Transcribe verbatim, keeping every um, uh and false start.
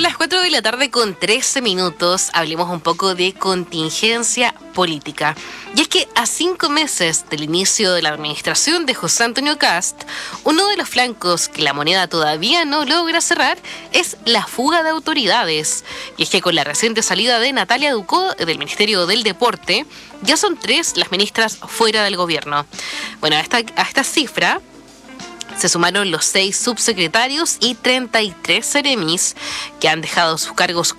las cuatro de la tarde con trece minutos, hablemos un poco de contingencia política. Y es que a cinco meses del inicio de la administración de José Antonio Kast, uno de los flancos que la moneda todavía no logra cerrar es la fuga de autoridades. Y es que con la reciente salida de Natalia Ducó del Ministerio del Deporte, ya son tres las ministras fuera del gobierno. Bueno, a esta, a esta cifra se sumaron los seis subsecretarios y treinta y tres seremis que han dejado sus cargos